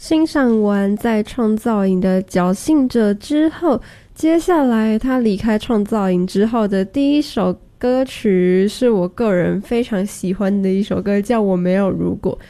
欣赏完在创造营的侥幸者之后，接下来他离开创造营之后的第一首歌曲是我个人非常喜欢的一首歌，叫我没有如果。